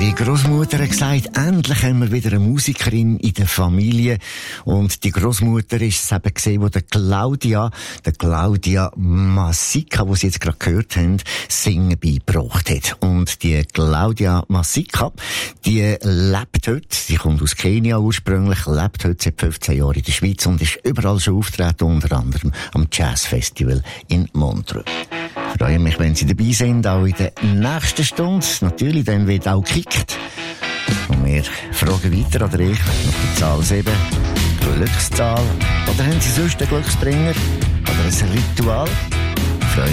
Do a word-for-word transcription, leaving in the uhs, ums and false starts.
Die Großmutter hat gesagt, endlich haben wir wieder eine Musikerin in der Familie. Und die Großmutter ist es eben gesehen, wo der Claudia, der Claudia Masika, die Sie jetzt gerade gehört haben, Singen beigebracht hat. Und die Claudia Masika, die lebt heute, sie kommt aus Kenia ursprünglich, lebt heute seit fünfzehn Jahren in der Schweiz und ist überall schon auftreten, unter anderem am Jazzfestival in Montreux. Ich freue mich, wenn Sie dabei sind, auch in der nächsten Stunde. Natürlich, dann wird auch gekickt. Und wir fragen weiter an euch nach der Zahl sieben, die Glückszahl. Oder haben Sie sonst einen Glücksbringer? Oder ein Ritual?